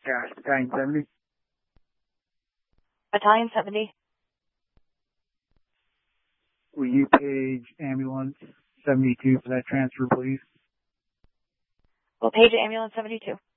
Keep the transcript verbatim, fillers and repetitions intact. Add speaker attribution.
Speaker 1: Cash, Battalion seventy.
Speaker 2: Battalion seventy.
Speaker 1: Will you page ambulance seventy-two for that transfer, please?
Speaker 2: We'll page ambulance seventy-two.